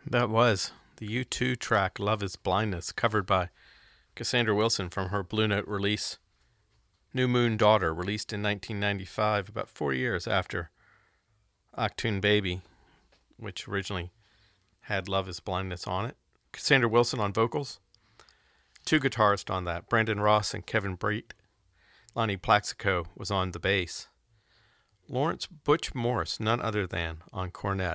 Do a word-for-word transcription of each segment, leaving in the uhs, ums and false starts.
That was the U two track Love is Blindness, covered by Cassandra Wilson from her Blue Note release, New Moon Daughter, released in nineteen ninety-five, about four years after Achtung Baby, which originally had Love is Blindness on it. Cassandra Wilson on vocals. Two guitarists on that, Brandon Ross and Kevin Breet. Lonnie Plaxico was on the bass. Lawrence Butch Morris, none other than, on cornet.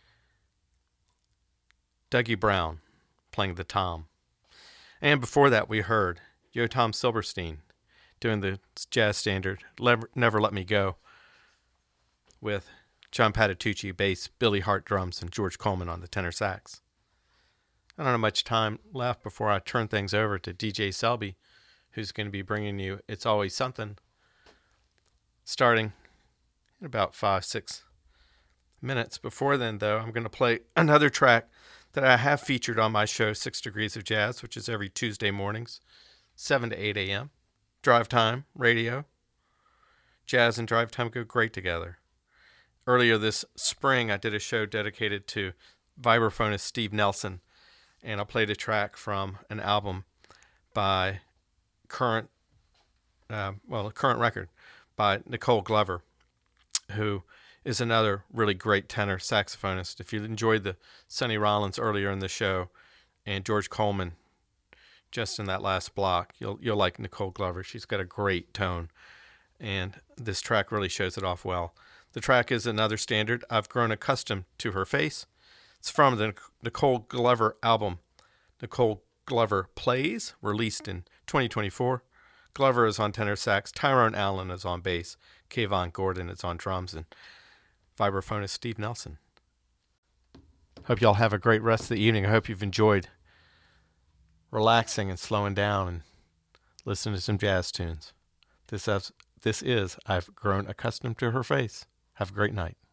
Dougie Brown playing the tom. And before that, we heard Yo Tom Silverstein doing the jazz standard Never Let Me Go with John Patitucci bass, Billy Hart drums, and George Coleman on the tenor sax. I don't have much time left before I turn things over to D J Selby, who's going to be bringing you It's Always Something, starting in about five, six minutes. Before then, though, I'm going to play another track that I have featured on my show, Six Degrees of Jazz, which is every Tuesday mornings, seven to eight a.m. Drive time, radio. Jazz and drive time go great together. Earlier this spring, I did a show dedicated to vibraphonist Steve Nelson, and I played a track from an album by current, uh, well, a current record by Nicole Glover, who is another really great tenor saxophonist. If you enjoyed the Sonny Rollins earlier in the show and George Coleman just in that last block, you'll you'll like Nicole Glover. She's got a great tone, and this track really shows it off well. The track is another standard, I've Grown Accustomed to Her Face. It's from the Nicole Glover album, Nicole Glover Plays, released in twenty twenty-four. Glover is on tenor sax, Tyrone Allen is on bass, Kayvon Gordon is on drums, and vibraphonist Steve Nelson. Hope y'all have a great rest of the evening. I hope you've enjoyed relaxing and slowing down and listening to some jazz tunes. This is, this is I've Grown Accustomed to Her Face. Have a great night.